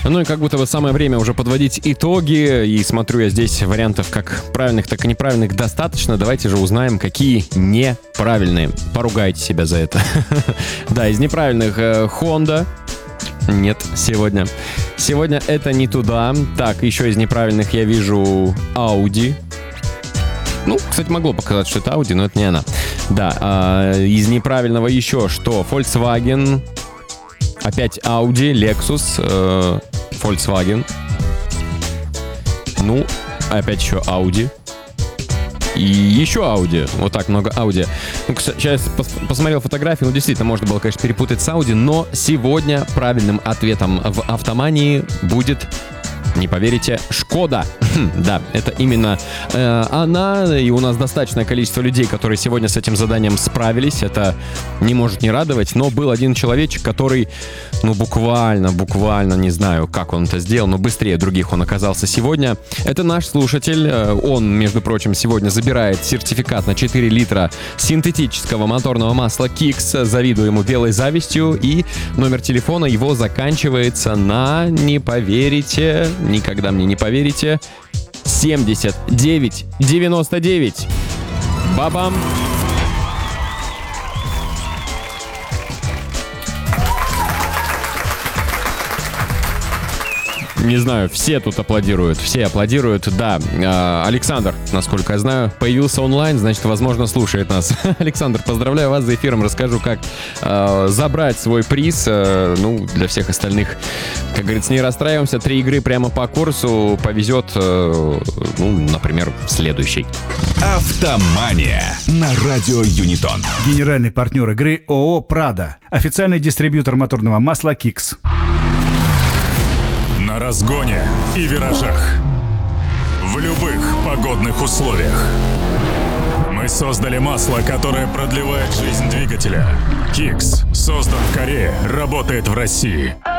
Ну и как будто бы самое время уже подводить итоги. И смотрю я здесь вариантов как правильных, так и неправильных достаточно. Давайте же узнаем, какие неправильные. Поругайте себя за это. Да, из неправильных Honda. Нет, сегодня. Сегодня это не туда. Так, еще из неправильных я вижу Audi. Ну, кстати, могло показать, что это Audi, но это не она. Да, из неправильного еще что? Volkswagen. Опять Audi, Lexus, Volkswagen. Ну, опять еще Audi. И еще Audi. Вот так много Audi. Ну, сейчас посмотрел фотографии. Ну, действительно, можно было, конечно, перепутать с Audi. Но сегодня правильным ответом в автомании будет, не поверите, Шкода. Да, это именно она. И у нас достаточное количество людей, которые сегодня с этим заданием справились. Это не может не радовать. Но был один человечек, который, ну, буквально, не знаю, как он это сделал, но быстрее других он оказался сегодня. Это наш слушатель. Он, между прочим, сегодня забирает сертификат на 4 литра синтетического моторного масла Kicks. Завидую ему белой завистью. И номер телефона его заканчивается на, не поверите, никогда мне не поверите, 7999. Бабам! Не знаю, все тут аплодируют. Все аплодируют, да. Александр, насколько я знаю, появился онлайн, значит, возможно, слушает нас. Александр, поздравляю вас за эфиром. Расскажу, как забрать свой приз. Ну, для всех остальных, как говорится, не расстраиваемся. 3 игры прямо по курсу. Повезет, ну, например, следующий. Автомания на радио Юнитон. Генеральный партнер игры ООО «Прада». Официальный дистрибьютор моторного масла Kicks. На разгоне и виражах. В любых погодных условиях. Мы создали масло, которое продлевает жизнь двигателя. Kicks создан в Корее, работает в России.